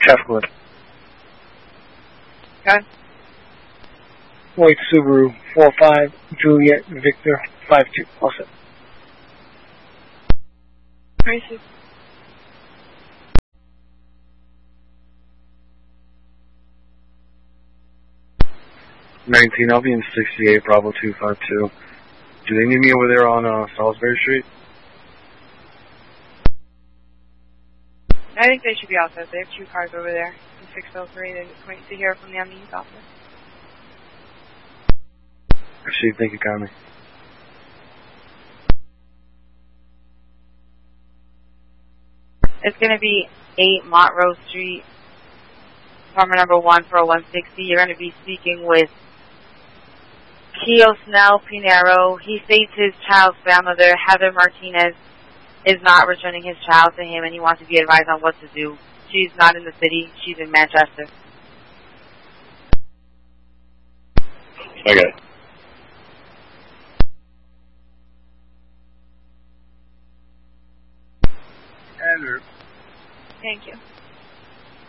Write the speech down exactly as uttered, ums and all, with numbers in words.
Traffic light. Okay. White Subaru, four five, Juliet, Victor, five two. All set. Racist. nineteen, I'll be in sixty-eight, Bravo two five two. Do they need me over there on uh, Salisbury Street? I think they should be outside. They have two cars over there in six oh three. They're just waiting to hear from the Amnesia office. Actually, thank you kindly. It's going to be eight Montrose Street, apartment number one for one sixty. You're going to be speaking with Keo Snell Pinero. He states his child's grandmother, Heather Martinez, is not returning his child to him, and he wants to be advised on what to do. She's not in the city. She's in Manchester. Okay. Andrew. Thank you.